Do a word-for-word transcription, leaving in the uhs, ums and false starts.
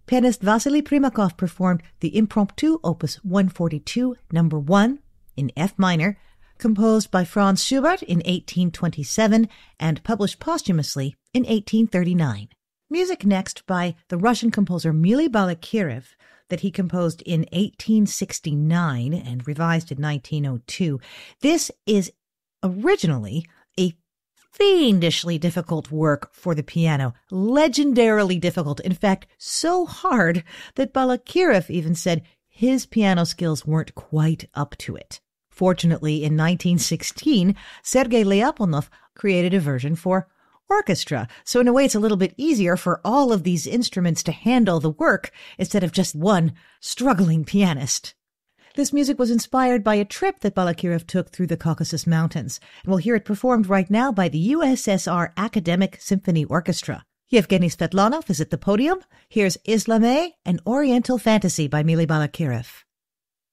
Pianist Vasily Primakov performed the Impromptu Opus one forty-two, number one, in F minor, composed by Franz Schubert in eighteen twenty-seven and published posthumously in eighteen thirty-nine. Music next by the Russian composer Mily Balakirev that he composed in eighteen sixty-nine and revised in nineteen oh two. This is originally a fiendishly difficult work for the piano, legendarily difficult, in fact, so hard that Balakirev even said his piano skills weren't quite up to it. Fortunately, in nineteen sixteen, Sergei Lyapunov created a version for orchestra, so in a way it's a little bit easier for all of these instruments to handle the work instead of just one struggling pianist. This music was inspired by a trip that Balakirev took through the Caucasus Mountains, and we'll hear it performed right now by the U S S R Academic Symphony Orchestra. Yevgeny Svetlanov is at the podium. Here's Islameh, an Oriental Fantasy by Mily Balakirev.